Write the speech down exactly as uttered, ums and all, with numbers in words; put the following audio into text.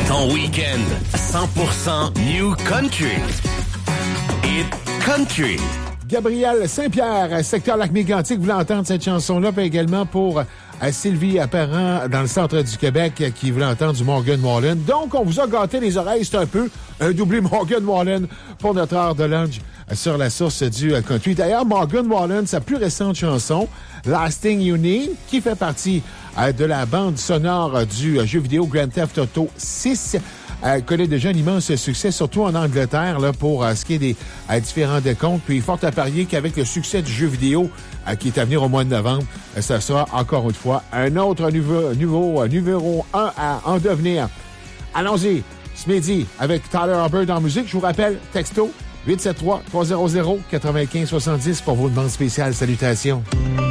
Ton week-end cent pour cent New Country. Hit Country. Gabriel Saint-Pierre, secteur Lac-Mégantic, vous voulez entendre cette chanson-là, puis également pour à Sylvie Apparent dans le centre du Québec qui voulait entendre du Morgan Wallen. Donc, on vous a gâté les oreilles, c'est un peu un doublé Morgan Wallen pour notre heure de lunch sur la source du country. D'ailleurs, Morgan Wallen, sa plus récente chanson, Last Thing You Need, qui fait partie euh, de la bande sonore du euh, jeu vidéo Grand Theft Auto six, euh, connaît déjà un immense succès, surtout en Angleterre, là, pour euh, ce qui est des euh, différents décomptes. Puis, fort à parier qu'avec le succès du jeu vidéo euh, qui est à venir au mois de novembre, euh, ça sera encore une fois un autre nouveau, nouveau euh, numéro un à en devenir. Allons-y, ce midi, avec Tyler Hubbard en musique. Je vous rappelle, texto huit sept trois trois zéro zéro neuf cinq sept zéro pour vos demandes spéciales. Salutations.